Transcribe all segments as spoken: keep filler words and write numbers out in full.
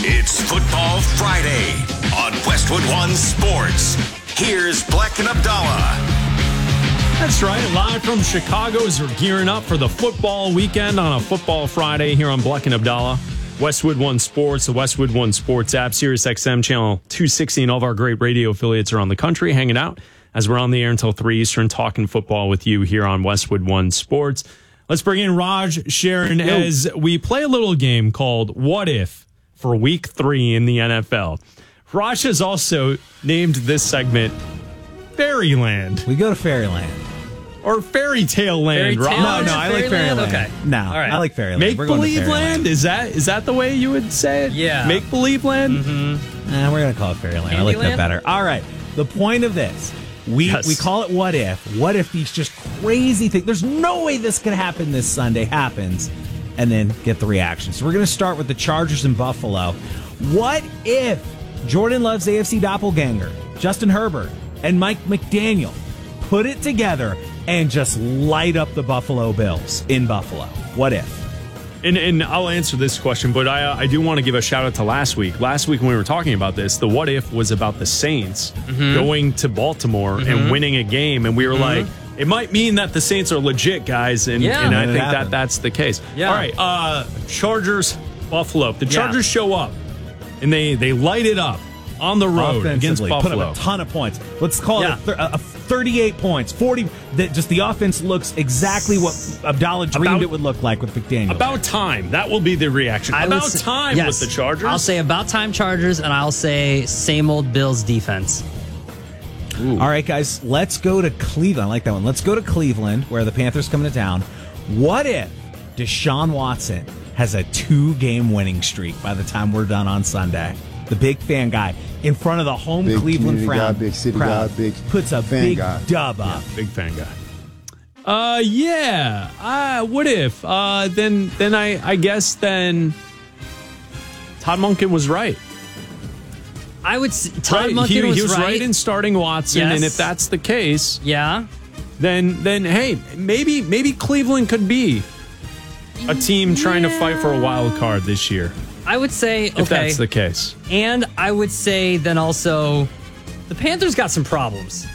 It's Football Friday on Westwood One Sports. Here's Black and Abdallah. That's right. Live from Chicago as we're gearing up for the football weekend on a Football Friday here on Black and Abdallah. Westwood One Sports, the Westwood One Sports app, Sirius X M channel two sixty, and all of our great radio affiliates around the country hanging out as we're on the air until three Eastern talking football with you here on Westwood One Sports. Let's bring in Raj Sharon Yo. as we play a little game called What If for week three in the N F L. Raj has also named this segment Fairyland. We go to Fairyland. Or Fairy Tale Land. Fairy tale? No, no, I like Fairyland. Okay. No, All right. I like Fairyland. Make We're going to Believe Fairyland. Land? Is that is that the way you would say it? Yeah. Make Believe Land? Mm-hmm. Nah, we're going to call it Fairyland. I like that Candyland? better. All right. The point of this, we Yes. we call it What If. What if these just crazy things, there's no way this could happen this Sunday, happens, and then get the reaction. So we're going to start with the Chargers in Buffalo. What if Jordan Love's A F C doppelganger, Justin Herbert, and Mike McDaniel put it together and just light up the Buffalo Bills in Buffalo? What if? And and I'll answer this question, but I I do want to give a shout out to last week. Last week when we were talking about this, the what if was about the Saints Mm-hmm. going to Baltimore Mm-hmm. and winning a game, and we were like, it might mean that the Saints are legit, guys, and, Yeah. and I And it think that happened. that's the case. Yeah. All right, uh, Chargers, Buffalo. If the Yeah. Chargers show up and they they light it up on the road against Offensively, Buffalo. put up a ton of points. Let's call Yeah. it a, thir- a thirty-eight points, forty. That just the offense looks exactly what Abdallah dreamed About- it would look like with McDaniel. About time. That will be the reaction. I would About say- time yes. with the Chargers. I'll say about time Chargers, and I'll say same old Bills defense. All right, guys, let's go to Cleveland. I like that one. Let's go to Cleveland, where the Panthers coming to town. What if Deshaun Watson has a two-game winning streak by the time we're done on Sunday? The big fan guy in front of the home Big Cleveland community crowd, guy, big city crowd guy, big puts a fan big guy. dub up. Big fan guy. Uh, yeah. Uh, what if? Uh, then, then I, I guess then Todd Monken was right. I would s- Todd right? Monken he, was, he was right. right in starting Watson, Yes. and if that's the case, Yeah. then then hey, maybe maybe Cleveland could be a team trying to fight for a wild card this year. I would say okay. If that's the case, And I would say then also the Panthers got some problems.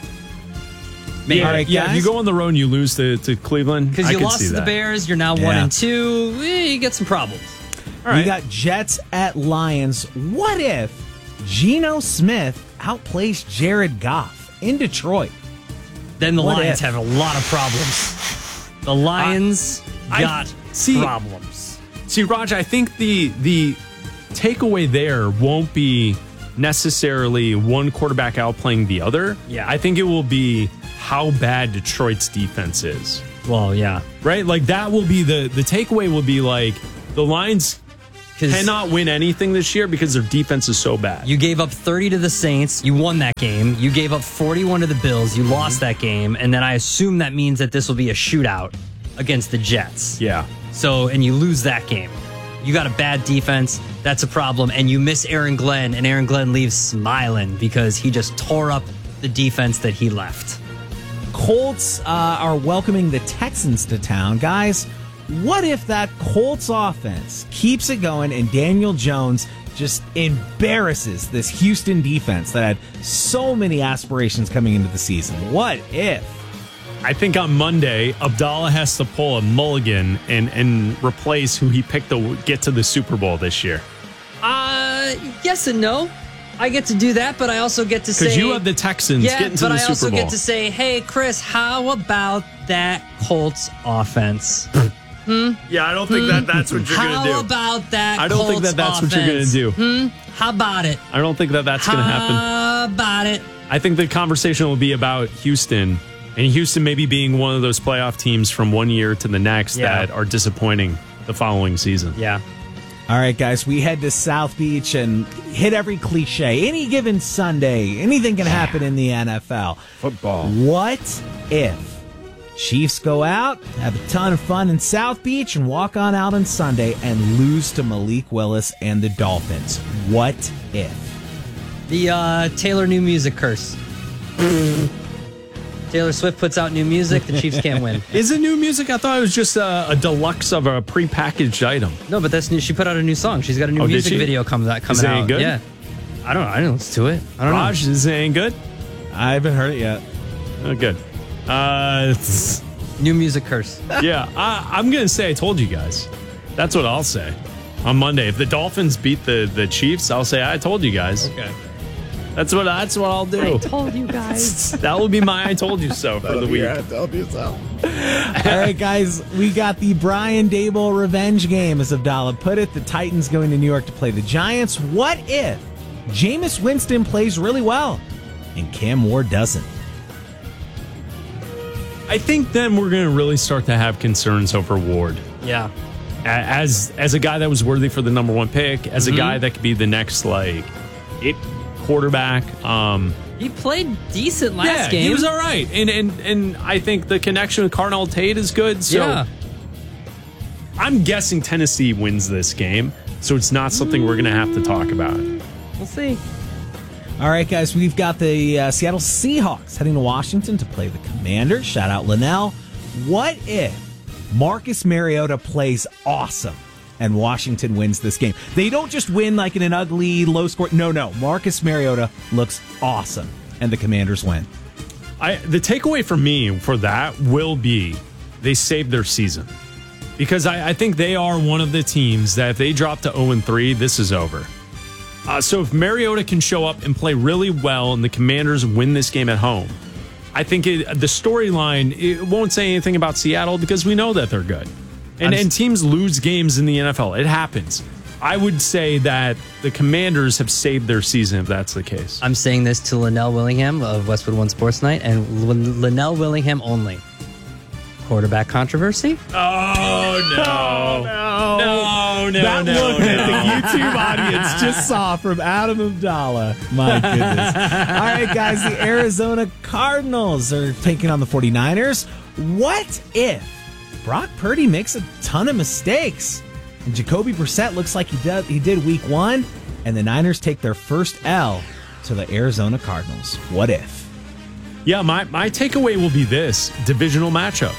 Maybe. yeah, All right, yeah. If guys. you go on the road and you lose to, to Cleveland, Because I you could lost see to the that. Bears, you're now one Yeah. and two. Eh, you get some problems. All We right. got Jets at Lions. What if Geno Smith outplays Jared Goff in Detroit? Then the What Lions if? have a lot of problems. The Lions I- got see- problems. See, Raj, I think the the takeaway there won't be necessarily one quarterback outplaying the other. Yeah. I think it will be how bad Detroit's defense is. Well, yeah. Right? Like that will be the the takeaway will be like the Lions 'Cause cannot win anything this year because their defense is so bad. you gave up thirty to the Saints. You won that game. You gave up forty-one to the Bills. You lost that game. And then I assume that means that this will be a shootout against the Jets. yeah. So, and you lose that game. You got a bad defense. That's a problem. And you miss Aaron Glenn, and Aaron Glenn leaves smiling because he just tore up the defense that he left. Colts uh, are welcoming the Texans to town. Guys, what if that Colts offense keeps it going and Daniel Jones just embarrasses this Houston defense that had so many aspirations coming into the season? What if? I think on Monday, Abdallah has to pull a mulligan and, and replace who he picked to get to the Super Bowl this year. Uh, yes and no. I get to do that, but I also get to say... Because you have the Texans yeah, getting to but the I Super also Bowl. get to say, hey, Chris, how about that Colts offense? Yeah, I don't think that that's what you're How going to do. about that I don't Colts think that that's what you're going to offense? do. Hmm? How about it? I don't think that that's going to happen. How about it? I think the conversation will be about Houston, and Houston maybe being one of those playoff teams from one year to the next Yeah. that are disappointing the following season. Yeah. All right, guys, we head to South Beach and hit every cliche. Any given Sunday, anything can happen in the N F L. Football. What if Chiefs go out, have a ton of fun in South Beach, and walk on out on Sunday and lose to Malik Willis and the Dolphins? What if? The uh, Taylor New Music curse. Taylor Swift puts out new music, the Chiefs can't win. Is it new music? I thought it was just a, a deluxe of a prepackaged item. No, but that's new. She put out a new song. She's got a new Oh, did music she? video coming out. Coming Is it out. any good? Yeah. I don't know. I didn't listen to it. I don't Raj, is it any good? I haven't heard it yet. Oh, good. Uh, know. New music curse. yeah, I, I'm going to say I told you guys. That's what I'll say on Monday. If the Dolphins beat the, the Chiefs, I'll say I told you guys. Okay. That's what that's what I'll do. I told you guys. That will be my I told you so for the week. All right, guys, we got the Brian Dable revenge game, as Abdallah put it. The Titans going to New York to play the Giants. What if Jameis Winston plays really well and Cam Ward doesn't? I think then we're going to really start to have concerns over Ward. Yeah. A- As as a guy that was worthy for the number one pick, as Mm-hmm. a guy that could be the next like it quarterback. Um, He played decent last yeah, game. he was all right, and and and I think the connection with Cardinal Tate is good. So Yeah. I'm guessing Tennessee wins this game, so it's not something we're going to have to talk about. We'll see. All right, guys, we've got the uh, Seattle Seahawks heading to Washington to play the Commanders. Shout out Linnell. What if Marcus Mariota plays awesome and Washington wins this game? They don't just win like in an ugly, low score. No, no. Marcus Mariota looks awesome and the Commanders win. I the takeaway for me for that will be they saved their season. Because I, I think they are one of the teams that if they drop to oh and three, this is over. Uh, so if Mariota can show up and play really well and the Commanders win this game at home, I think it, the storyline, it won't say anything about Seattle because we know that they're good. And, and teams lose games in the N F L. It happens. I would say that the Commanders have saved their season if that's the case. I'm saying this to Linnell Willingham of Westwood One Sports Night and Lin- Linnell Willingham only. Quarterback controversy? Oh, no. No, No, no, that no, look that no. the YouTube audience just saw from Adam Abdallah. My goodness. All right, guys, the Arizona Cardinals are taking on the 49ers. What if Brock Purdy makes a ton of mistakes and Jacoby Brissett looks like he did, he did week one, and the Niners take their first L to the Arizona Cardinals? What if? Yeah, my, my takeaway will be this divisional matchup.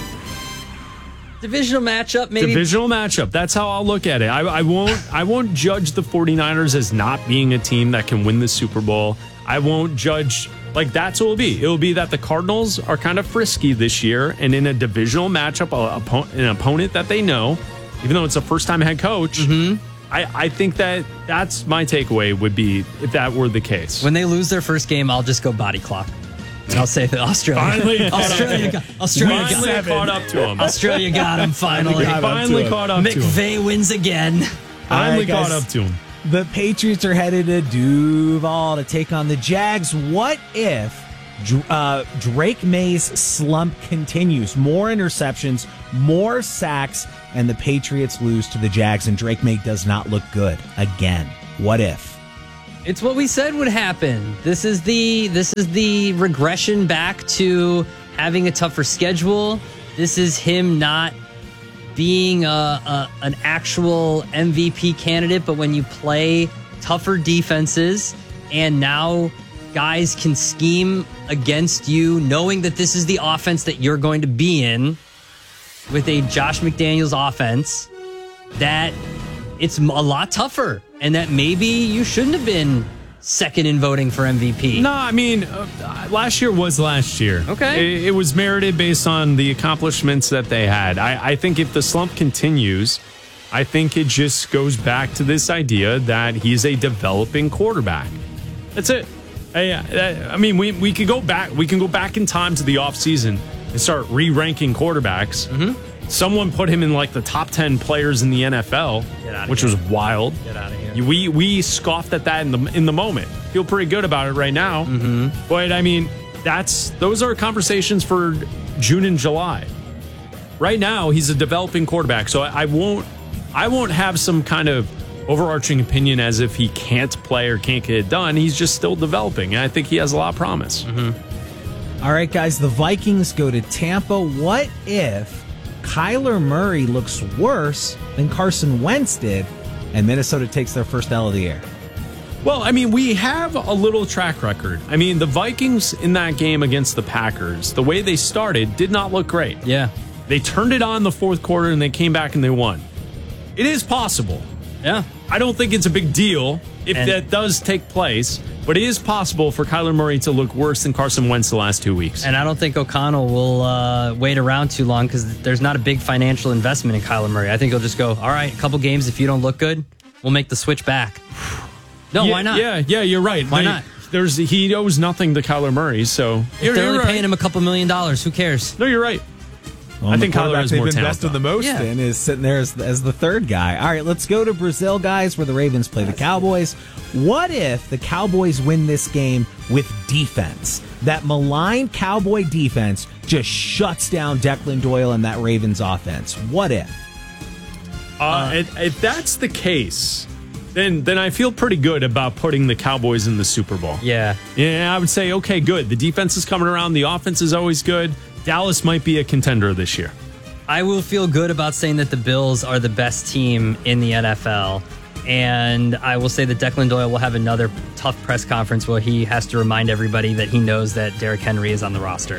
Divisional matchup, maybe. Divisional matchup. That's how I'll look at it. I, I won't I won't judge the 49ers as not being a team that can win the Super Bowl. I won't judge like that's what it'll be. It'll be that the Cardinals are kind of frisky this year, and in a divisional matchup, a, a, an opponent that they know, even though it's a first time head coach. Mm-hmm. I, I think that that's my takeaway would be if that were the case. When they lose their first game, I'll just go body clock. And I'll say that Australia. Finally caught Australia up. got, Australia Finally got, caught up to him. Australia got him finally. got him. Finally caught up to him. McVay wins again. Finally All right, guys. caught up to him. The Patriots are headed to Duval to take on the Jags. What if uh, Drake May's slump continues? More interceptions, more sacks, and the Patriots lose to the Jags, and Drake May does not look good again. What if? It's what we said would happen. This is the this is the regression back to having a tougher schedule. This is him not being a, a an actual M V P candidate, but when you play tougher defenses and now guys can scheme against you, knowing that this is the offense that you're going to be in with a Josh McDaniels offense, that it's a lot tougher, and that maybe you shouldn't have been second in voting for M V P. No, I mean, uh, last year was last year. Okay. It, it was merited based on the accomplishments that they had. I, I think if the slump continues, I think it just goes back to this idea that he's a developing quarterback. That's it. I, I, I mean, we, we could go back. We can go back in time to the offseason and start re-ranking quarterbacks. Mm-hmm. Someone put him in like the top ten players in the N F L, which here. was wild. Get out of here. We we scoffed at that in the in the moment. Feel pretty good about it right now. Mm-hmm. But I mean, that's those are conversations for June and July. Right now, he's a developing quarterback, so I, I won't I won't have some kind of overarching opinion as if he can't play or can't get it done. He's just still developing, and I think he has a lot of promise. All right, guys, the Vikings go to Tampa. What if Kyler Murray looks worse than Carson Wentz did, and Minnesota takes their first L of the year? Well, I mean, we have a little track record. I mean, the Vikings in that game against the Packers, the way they started did not look great. Yeah. They turned it on the fourth quarter and they came back and they won. It is possible. Yeah. I don't think it's a big deal if And- that does take place, but it is possible for Kyler Murray to look worse than Carson Wentz the last two weeks. And I don't think O'Connell will uh, wait around too long because there's not a big financial investment in Kyler Murray. I think he'll just go, all right, a couple games. If you don't look good, we'll make the switch back. No, yeah, why not? Yeah, yeah, you're right. Why They- not? There's he owes nothing to Kyler Murray, so If you're, they're you're only right. paying him a couple million dollars, who cares? No, you're right. Well, I the think Kyler quarterback is they've more invested talented. the most Yeah. in is sitting there as, as the third guy. All right, let's go to Brazil, guys, where the Ravens play the Cowboys. What if the Cowboys win this game with defense? That maligned Cowboy defense just shuts down Declan Doyle and that Ravens offense. What if? Uh, if, if that's the case, then then I feel pretty good about putting the Cowboys in the Super Bowl. Yeah. Yeah, I would say, okay, good. The defense is coming around. The offense is always good. Dallas might be a contender this year. I will feel good about saying that the Bills are the best team in the N F L. And I will say that Declan Doyle will have another tough press conference where he has to remind everybody that he knows that Derrick Henry is on the roster.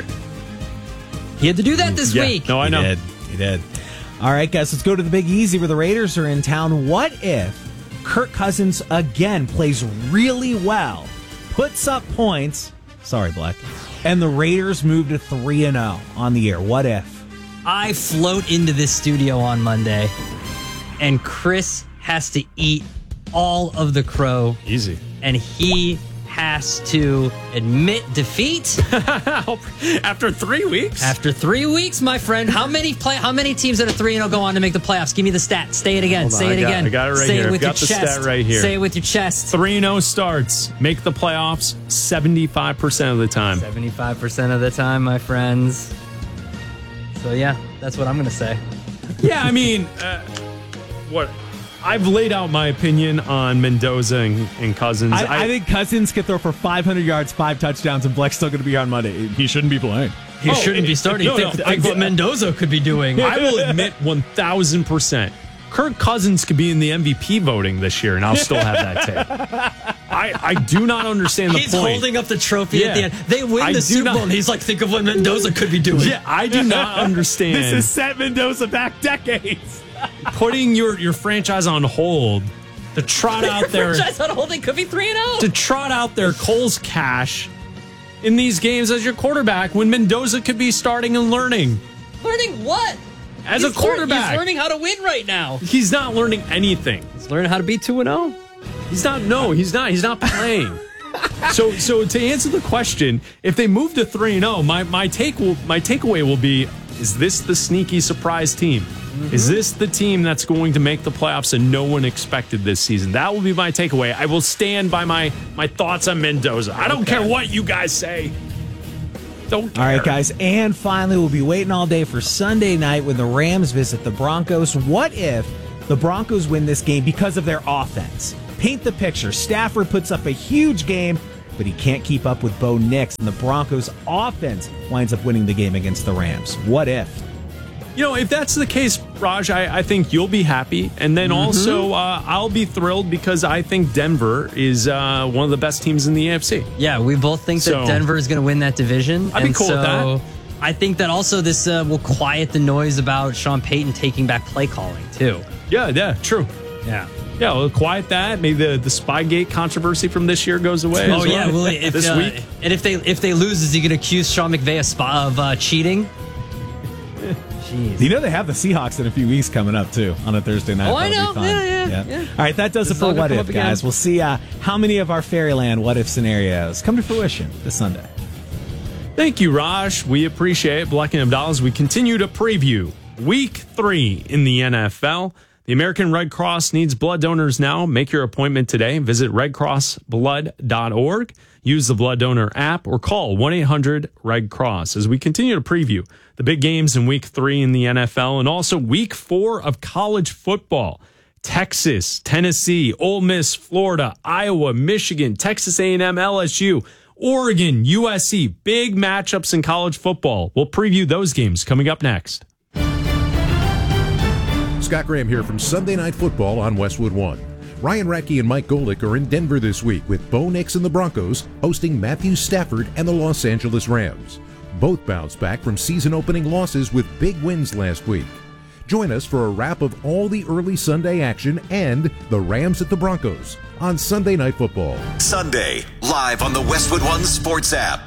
He had to do that this Yeah. week. No, I know. He did. He did. All right, guys, let's go to the Big Easy where the Raiders are in town. What if Kirk Cousins again plays really well, puts up points, sorry, Black, and the Raiders move to three and oh on the year? What if? I float into this studio on Monday, and Chris has to eat all of the crow, Easy. and he has to admit defeat After three weeks? after three weeks, my friend. How many play? How many teams that are three and zero go on to make the playoffs? Give me the stat. Say it again. Hold on, Say I it got- again. I got it right Say here. it with I've got your the chest. stat right here. Say it with your chest. three and oh starts. Make the playoffs seventy-five percent of the time. Seventy-five percent of the time, my friends. So yeah, that's what I'm gonna say. Yeah, I mean, uh, what? I've laid out my opinion on Mendoza and, and Cousins. I, I think Cousins could throw for five hundred yards, five touchdowns, and Black's still going to be here on Monday. He shouldn't be playing. He Oh, shouldn't it- be starting. no, think no, think I- what Mendoza could be doing. I will admit one thousand percent. Kirk Cousins could be in the M V P voting this year, and I'll still have that tape. I, I do not understand the He's point. holding up the trophy at the Yeah. end. They win I the do Super not- Bowl, and he's like, think of what Mendoza could be doing. Yeah, I do not understand. This is set Mendoza back decades. putting your, your franchise on hold to trot out their Franchise on hold, they could be three and to zero. trot out their Coles cash in these games as your quarterback when Mendoza could be starting and learning. Learning what? As He's a quarterback. learn- he's learning how to win right now. He's not learning anything. He's learning how to be two and zero. He's not. No, he's not. He's not playing. so, so to answer the question, if they move to three and zero, my my take will my takeaway will be: is this the sneaky surprise team? Mm-hmm. Is this the team that's going to make the playoffs and no one expected this season? That will be my takeaway. I will stand by my my thoughts on Mendoza. I don't Okay. care what you guys say. Don't care. All right, guys. And finally, we'll be waiting all day for Sunday night when the Rams visit the Broncos. What if the Broncos win this game because of their offense? Paint the picture. Stafford puts up a huge game, but he can't keep up with Bo Nix, and the Broncos' offense winds up winning the game against the Rams. What if? You know, if that's the case, Raj, I, I think you'll be happy. And then also, uh, I'll be thrilled because I think Denver is uh, one of the best teams in the A F C. Yeah, we both think So- that Denver is going to win that division. I'd be and cool with so that. I think that also this uh, will quiet the noise about Sean Payton taking back play calling, too. Yeah, yeah, true. Yeah. Yeah, we'll quiet that. Maybe the, the Spygate controversy from this year goes away. Oh as yeah, well. well, if, this uh, week. and if they if they lose, is he going to accuse Sean McVay of, spa, of uh, cheating? Jeez. You know they have the Seahawks in a few weeks coming up, too, on a Thursday night. Oh, I That'll be know. fun. Yeah, yeah, yeah. All right, that does This it is all for gonna What come If, up again. guys. We'll see uh, how many of our Fairyland What If scenarios come to fruition this Sunday. Thank you, Raj. We appreciate it. Black and Abdallah, as we continue to preview week three in the N F L. The American Red Cross needs blood donors now. Make your appointment today. Visit red cross blood dot org. Use the Blood Donor app or call one eight hundred red cross as we continue to preview the big games in week three in the N F L and also week four of college football. Texas, Tennessee, Ole Miss, Florida, Iowa, Michigan, Texas A and M, L S U, Oregon, U S C. Big matchups in college football. We'll preview those games coming up next. Scott Graham here from Sunday Night Football on Westwood One. Ryan Radke and Mike Golick are in Denver this week with Bo Nix and the Broncos hosting Matthew Stafford and the Los Angeles Rams. Both bounced back from season-opening losses with big wins last week. Join us for a wrap of all the early Sunday action and the Rams at the Broncos on Sunday Night Football. Sunday, live on the Westwood One Sports app.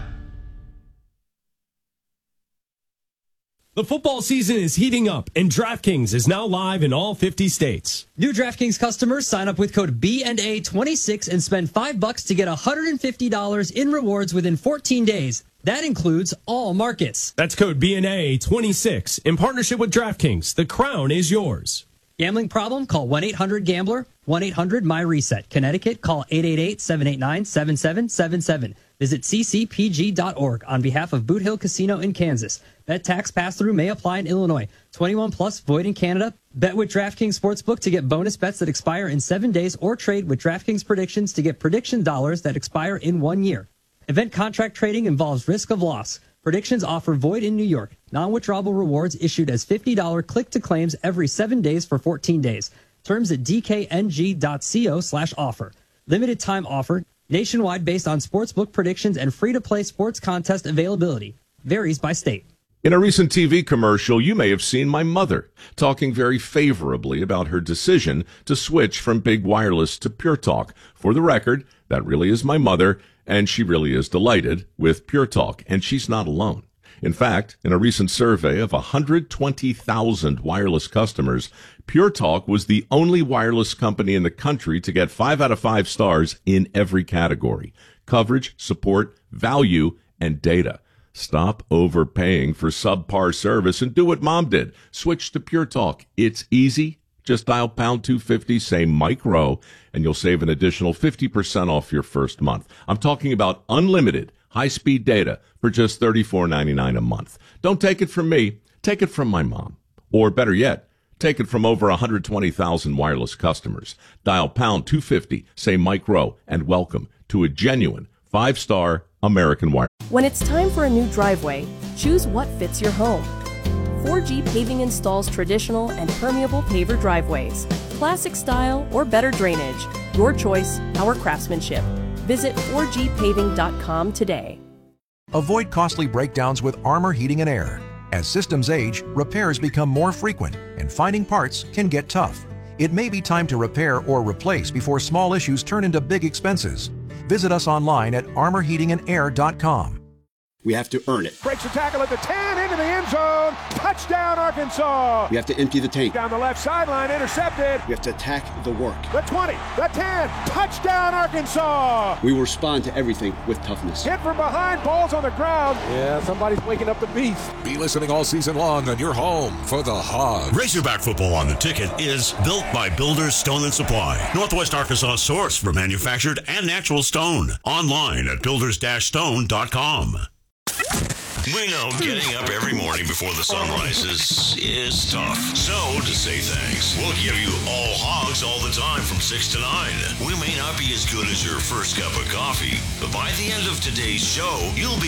The football season is heating up, and DraftKings is now live in all fifty states. New DraftKings customers sign up with code B N A twenty-six and spend five bucks to get one hundred fifty dollars in rewards within fourteen days. That includes all markets. That's code B N A twenty-six in partnership with DraftKings. The crown is yours. Gambling problem? Call one eight hundred gambler, one eight hundred my reset. Connecticut, call eight eight eight, seven eight nine, seven seven seven seven. Visit c c p g dot org on behalf of Boot Hill Casino in Kansas. Bet tax pass-through may apply in Illinois. twenty-one plus, void in Canada. Bet with DraftKings Sportsbook to get bonus bets that expire in seven days or trade with DraftKings Predictions to get prediction dollars that expire in one year. Event contract trading involves risk of loss. Predictions offer void in New York. Non-withdrawable rewards issued as fifty dollars click-to-claims every seven days for fourteen days. Terms at d k n g dot co slash offer. Limited time offer. Nationwide based on sportsbook predictions and free-to-play sports contest availability. Varies by state. In a recent T V commercial, you may have seen my mother talking very favorably about her decision to switch from Big Wireless to Pure Talk. For the record, that really is my mother, and she really is delighted with Pure Talk, and she's not alone. In fact, in a recent survey of one hundred twenty thousand wireless customers, Pure Talk was the only wireless company in the country to get five out of five stars in every category: coverage, support, value, and data. Stop overpaying for subpar service and do what Mom did. Switch to Pure Talk. It's easy. Just dial pound two fifty, say Mike Rowe, and you'll save an additional fifty percent off your first month. I'm talking about unlimited high-speed data for just thirty-four ninety-nine a month. Don't take it from me. Take it from my mom. Or better yet, take it from over one hundred twenty thousand wireless customers. Dial pound two fifty, say Mike Rowe, and welcome to a genuine five-star American Wireless. When it's time for a new driveway, choose what fits your home. four G Paving installs traditional and permeable paver driveways, classic style or better drainage. Your choice, our craftsmanship. Visit four g paving dot com today. Avoid costly breakdowns with Armor Heating and Air. As systems age, repairs become more frequent, and finding parts can get tough. It may be time to repair or replace before small issues turn into big expenses. Visit us online at armor heating and air dot com. We have to earn it. Breaks the tackle at the ten, into the end zone. Touchdown, Arkansas. We have to empty the tank. Down the left sideline, intercepted. We have to attack the work. The twenty, the ten, touchdown, Arkansas. We will respond to everything with toughness. Hit from behind, balls on the ground. Yeah, somebody's waking up the beast. Be listening all season long on your home for the Hogs. Razorback football on the ticket is built by Builders Stone and Supply. Northwest Arkansas source for manufactured and natural stone. Online at builders dash stone dot com. We know getting up every morning before the sun rises is tough. So, to say thanks, we'll give you all hogs all the time from six to nine. We may not be as good as your first cup of coffee, but by the end of today's show, you'll be